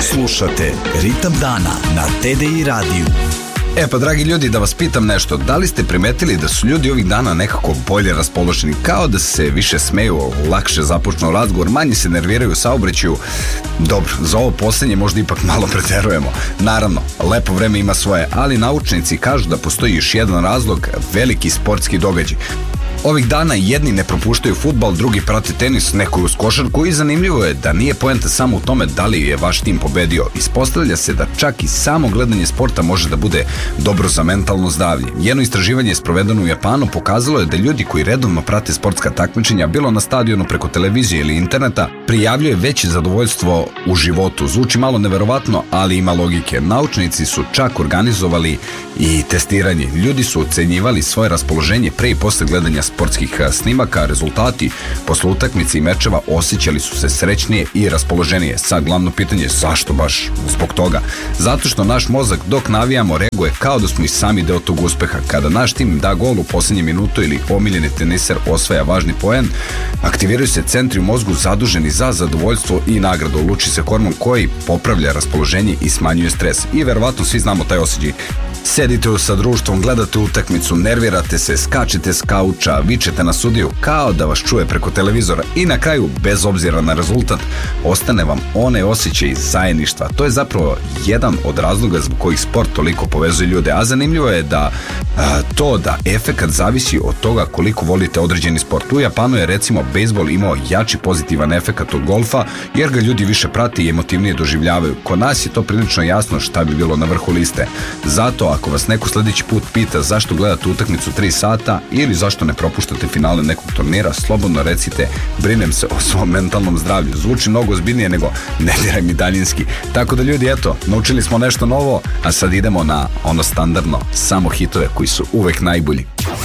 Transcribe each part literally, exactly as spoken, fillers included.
Slušate Ritam dana na T D I radiju. E pa dragi ljudi, da vas pitam nešto, da li ste primetili da su ljudi ovih dana nekako bolje raspoloženi, kao da se više smeju, lakše započnu razgovor, manje se nerviraju u saobraćaju? Dobro, za ovo poslednje možda ipak malo preterujemo. Naravno, lepo vreme ima svoje, ali naučnici kažu da postoji još jedan razlog, veliki sportski događaj. Ovih dana jedni ne propuštaju fudbal, drugi prate tenis, neko uz košarku i zanimljivo je da nije poenta samo u tome da li je vaš tim pobedio. Ispostavlja se da čak i samo gledanje sporta može da bude dobro za mentalno zdravlje. Jedno istraživanje sprovedeno u Japanu pokazalo je da ljudi koji redovno prate sportska takmičenja, bilo na stadionu, preko televizije ili interneta, prijavljuje veće zadovoljstvo u životu. Zvuči malo neverovatno, ali ima logike. Naučnici su čak organizovali i testiranje. Ljudi su ocenjivali svoje raspoloženje pre i posle gledanja sportskih snimaka, rezultati posle utakmice i mečeva osjećali su se srećnije i raspoloženije. Sad glavno pitanje je zašto baš zbog toga? Zato što naš mozak dok navijamo reaguje kao da smo i sami deo tog uspeha. Kada naš tim da gol u poslednjem minutu ili omiljeni teniser osvaja važni poen, aktiviraju se centri u mozgu zaduženi za zadovoljstvo i nagradu. Luči se hormon koji popravlja raspoloženje i smanjuje stres. I verovatno svi znamo taj osjećaj. Sedite sa društvom, gledate utakmicu, nervirate se, skačete s kauča, vičete na sudiju kao da vas čuje preko televizora i na kraju, bez obzira na rezultat, ostane vam onaj osjećaj zajedništva. To je zapravo jedan od razloga zbog kojih sport toliko povezuje ljude, a zanimljivo je da a, to da efekat zavisi od toga koliko volite određeni sport. U Japanu je recimo bejsbol imao jači pozitivan efekat od golfa jer ga ljudi više prati i emotivnije doživljavaju. Kod nas je to prilično jasno šta bi bilo na vrhu liste. Zato ako vas neko sledeći put pita zašto gledate utakmicu tri sata ili zašto ne propuštate finale nekog turnira, slobodno recite brinem se o svom mentalnom zdravlju. Zvuči mnogo ozbiljnije nego ne diraj mi daljinski. Tako da ljudi, eto, naučili smo nešto novo, a sad idemo na ono standardno, samo hitove koji su uvek najbolji.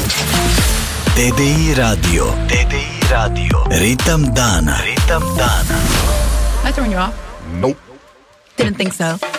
T D I radio. T D I radio. Ritam dana. Ritam dana. I throwing you off? Nope. Didn't think so.